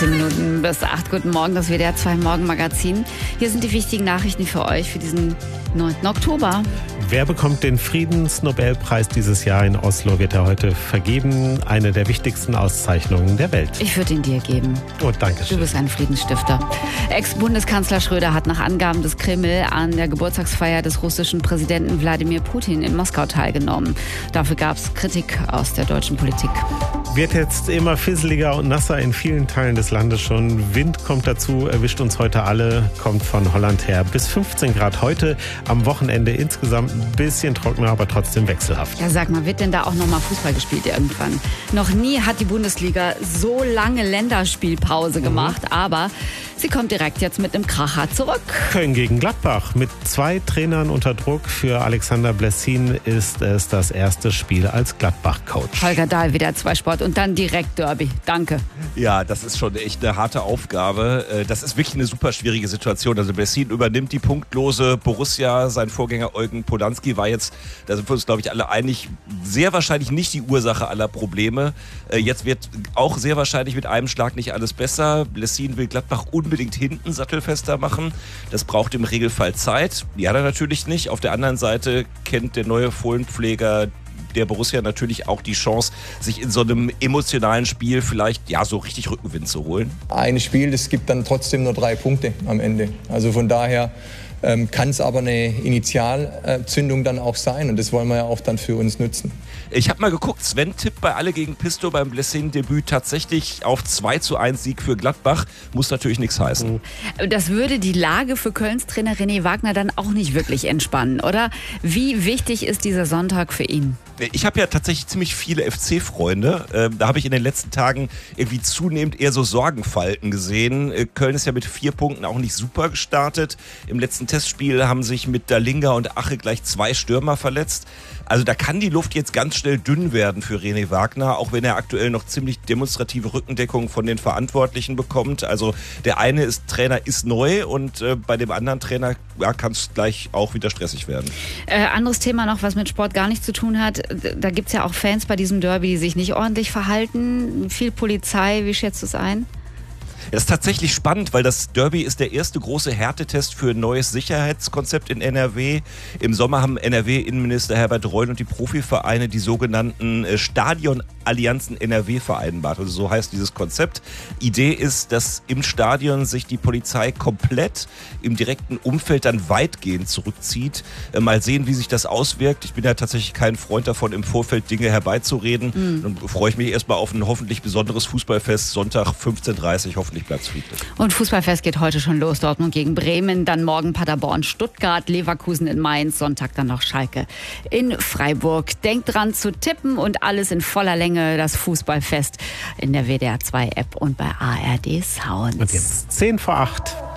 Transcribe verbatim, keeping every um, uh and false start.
achtzehn Minuten bis acht. Guten Morgen, das W D R zwei Morgenmagazin. Hier sind die wichtigen Nachrichten für euch für diesen neunten Oktober. Wer bekommt den Friedensnobelpreis dieses Jahr? In Oslo wird er heute vergeben. Eine der wichtigsten Auszeichnungen der Welt. Ich würde ihn dir geben. Oh, danke schön. Du bist ein Friedensstifter. Ex-Bundeskanzler Schröder hat nach Angaben des Kreml an der Geburtstagsfeier des russischen Präsidenten Wladimir Putin in Moskau teilgenommen. Dafür gab es Kritik aus der deutschen Politik. Wird jetzt immer fisseliger und nasser in vielen Teilen des Landes schon. Wind kommt dazu, erwischt uns heute alle, kommt von Holland her. Bis fünfzehn Grad heute, am Wochenende insgesamt ein bisschen trockener, aber trotzdem wechselhaft. Ja, sag mal, wird denn da auch noch mal Fußball gespielt irgendwann? Noch nie hat die Bundesliga so lange Länderspielpause gemacht, mhm. aber sie kommt direkt jetzt mit einem Kracher zurück. Köln gegen Gladbach. Mit zwei Trainern unter Druck. Für Alexander Blessin ist es das erste Spiel als Gladbach-Coach. Holger Dahl, wieder zwei Sport und dann direkt Derby. Danke. Ja, das ist schon echt eine harte Aufgabe. Das ist wirklich eine super schwierige Situation. Also Blessin übernimmt die punktlose Borussia. Sein Vorgänger Eugen Polanski war jetzt, da sind wir uns glaube ich alle einig, sehr wahrscheinlich nicht die Ursache aller Probleme. Jetzt wird auch sehr wahrscheinlich mit einem Schlag nicht alles besser. Blessin will Gladbach unbedingt hinten sattelfester machen. Das braucht im Regelfall Zeit. Die hat er natürlich nicht. Auf der anderen Seite kennt der neue Fohlenpfleger der Borussia natürlich auch die Chance, sich in so einem emotionalen Spiel vielleicht ja so richtig Rückenwind zu holen. Ein Spiel, das gibt dann trotzdem nur drei Punkte am Ende. Also von daher ähm, kann es aber eine Initialzündung dann auch sein und das wollen wir ja auch dann für uns nutzen. Ich habe mal geguckt, Sven tippt bei Alle gegen Pisto beim Blessin-Debüt tatsächlich auf zwei zu eins Sieg für Gladbach. Muss natürlich nichts heißen. Das würde die Lage für Kölns Trainer René Wagner dann auch nicht wirklich entspannen, oder? Wie wichtig ist dieser Sonntag für ihn? Ich habe ja tatsächlich ziemlich viele F C-Freunde. Ähm, da habe ich in den letzten Tagen irgendwie zunehmend eher so Sorgenfalten gesehen. Äh, Köln ist ja mit vier Punkten auch nicht super gestartet. Im letzten Testspiel haben sich mit Dalinga und Ache gleich zwei Stürmer verletzt. Also da kann die Luft jetzt ganz schnell dünn werden für René Wagner, auch wenn er aktuell noch ziemlich demonstrative Rückendeckung von den Verantwortlichen bekommt. Also der eine ist Trainer ist neu und äh, bei dem anderen Trainer ja, kann es gleich auch wieder stressig werden. Äh, anderes Thema noch, was mit Sport gar nichts zu tun hat. Da gibt es ja auch Fans bei diesem Derby, die sich nicht ordentlich verhalten. Viel Polizei, wie schätzt du es ein? Das ist tatsächlich spannend, weil das Derby ist der erste große Härtetest für ein neues Sicherheitskonzept in N R W. Im Sommer haben N R W-Innenminister Herbert Reul und die Profivereine die sogenannten Stadionallianzen N R W vereinbart. Also so heißt dieses Konzept. Idee ist, dass im Stadion sich die Polizei komplett im direkten Umfeld dann weitgehend zurückzieht. Mal sehen, wie sich das auswirkt. Ich bin ja tatsächlich kein Freund davon, im Vorfeld Dinge herbeizureden. Mhm. Dann freue ich mich erstmal auf ein hoffentlich besonderes Fußballfest, Sonntag fünfzehn Uhr dreißig, hoffentlich bleibt es friedlich. Und Fußballfest geht heute schon los. Dortmund gegen Bremen, dann morgen Paderborn, Stuttgart, Leverkusen in Mainz, Sonntag dann noch Schalke in Freiburg. Denkt dran zu tippen und alles in voller Länge, das Fußballfest in der W D R zwei App und bei A R D Sounds. Und jetzt zehn vor acht.